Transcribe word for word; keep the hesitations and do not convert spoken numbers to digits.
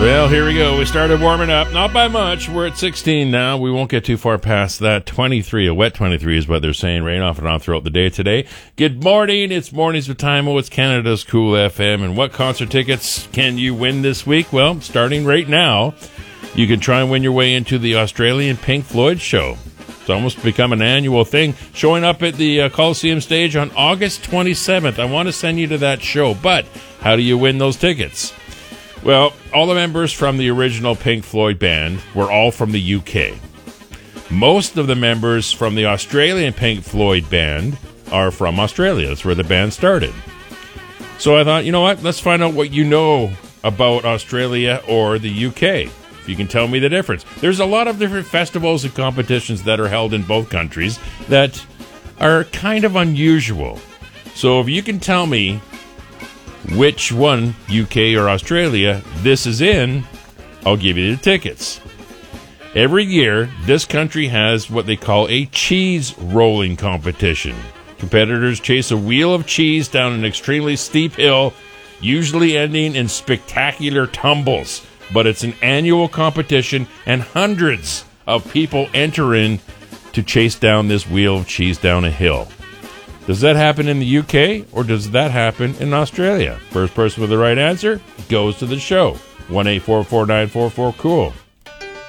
Well, here we go. We started warming up. Not by much. We're at sixteen now. We won't get too far past that. twenty-three, a wet twenty-three is what they're saying. Rain off and on throughout the day today. Good morning. It's Mornings with Timo. It's Canada's Cool F M. And what concert tickets can you win this week? Well, starting right now, you can try and win your way into the Australian Pink Floyd show. It's almost become an annual thing. Showing up at the uh, Coliseum stage on August twenty-seventh. I want to send you to that show. But how do you win those tickets? Well, all the members from the original Pink Floyd band were all from the U K. Most of the members from the Australian Pink Floyd band are from Australia. That's where the band started. So I thought, you know what? Let's find out what you know about Australia or the U K. If you can tell me the difference. There's a lot of different festivals and competitions that are held in both countries that are kind of unusual. So if you can tell me which one, U K or Australia, this is in, I'll give you the tickets. Every year, this country has what they call a cheese rolling competition. Competitors chase a wheel of cheese down an extremely steep hill, usually ending in spectacular tumbles. But it's an annual competition, and hundreds of people enter in to chase down this wheel of cheese down a hill. Does that happen in the U K, or does that happen in Australia? First person with the right answer goes to the show. one eight four four nine four four cool.